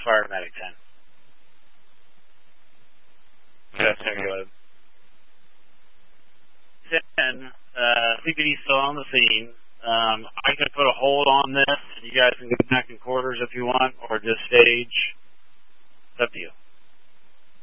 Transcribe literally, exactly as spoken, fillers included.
fire medic ten. That's good. ten, uh, C P D's still on the scene. Um, I can put a hold on this, and you guys can go back in quarters if you want, or just stage. It's up to you.